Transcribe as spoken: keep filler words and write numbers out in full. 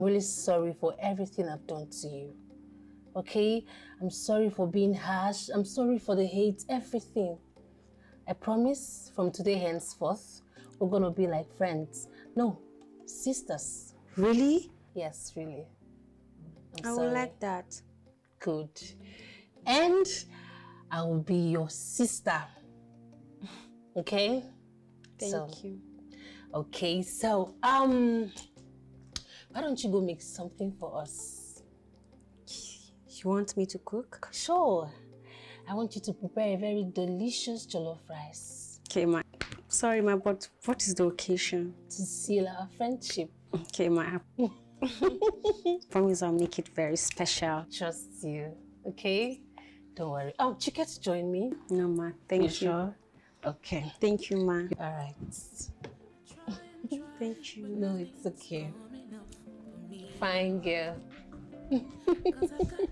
really sorry for everything I've done to you. Okay? I'm sorry for being harsh. I'm sorry for the hate, everything. I promise from today henceforth, we're going to be like friends. No, sisters. Really? Yes, really. I'm I sorry. would like that. Good. And I will be your sister. Okay? Thank so, you. Okay, so, um, why don't you go make something for us? You want me to cook? Sure. I want you to prepare a very delicious jollof rice. Okay, ma. Sorry, ma, but what is the occasion? To seal our friendship. Okay, ma. Promise I'll make it very special. Trust you. Okay? Don't worry. Oh, Chike, join me. No, ma. Thank you. You sure? Okay. Thank you, ma. All right. Thank you. No, it's okay. Fine girl.